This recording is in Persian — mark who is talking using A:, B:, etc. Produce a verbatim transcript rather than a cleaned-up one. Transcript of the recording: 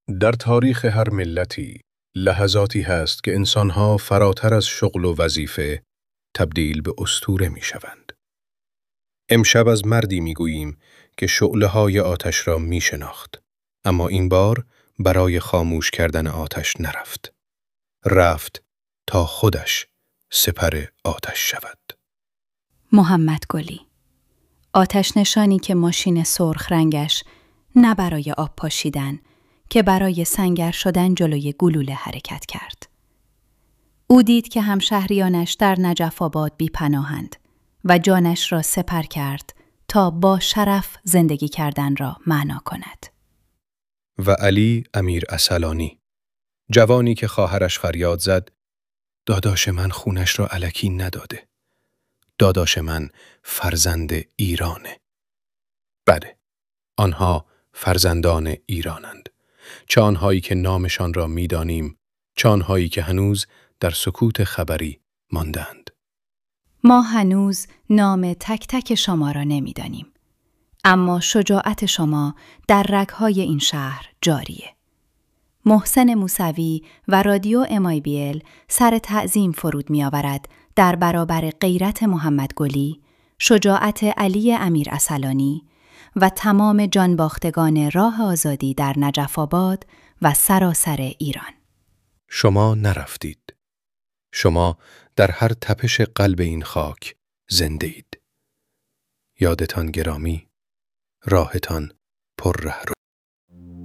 A: در تاریخ هر ملتی لحظاتی هست که انسانها فراتر از شغل و وظیفه تبدیل به اسطوره می شوند. امشب از مردی می گوییم که شعله‌های آتش را می شناخت، اما این بار برای خاموش کردن آتش نرفت. رفت تا خودش سپر آتش شود.
B: محمد گلی، آتش نشانی که ماشین سرخ رنگش نه برای آب پاشیدن که برای سنگر شدن جلوی گلوله حرکت کرد. او دید که همشهریانش در نجف آباد بی پناهند و جانش را سپر کرد تا با شرف زندگی کردن را معنا کند.
A: و علی امیر اصلانی، جوانی که خواهرش فریاد زد: داداش من خونش را الکی نداده. داداش من فرزند ایرانه. بله، آنها فرزندان ایرانند. چه آنهایی که نامشان را می‌دانیم، چه آنهایی که هنوز در سکوت خبری ماندند.
B: ما هنوز نام تک تک شما را نمی‌دانیم، اما شجاعت شما در رگ‌های این شهر جاریه. محسن موسوی و رادیو ام آی بی ال سر تعظیم فرود می‌آورد در برابر غیرت محمد گلی، شجاعت علی امیر اصلانی و تمام جانباختگان راه آزادی در نجف آباد و سراسر ایران.
A: شما نرفتید. شما در هر تپش قلب این خاک زنده اید. یادتان گرامی، راهتان پر ره رو.